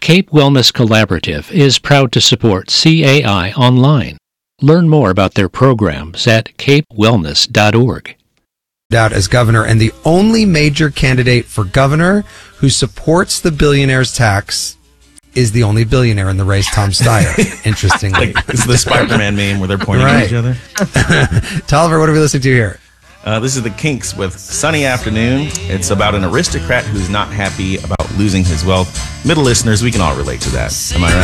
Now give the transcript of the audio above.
Cape Wellness Collaborative is proud to support CAI Online. Learn more about their programs at capewellness.org. Out as governor, and the only major candidate for governor who supports the billionaire's tax is the only billionaire in the race, Tom Steyer, interestingly. It's the Spider-Man meme where they're pointing at each other. Tolliver, what are we listening to here? This is the Kinks with Sunny Afternoon. It's about an aristocrat who's not happy about losing his wealth. Middle listeners, we can all relate to that. Am I right?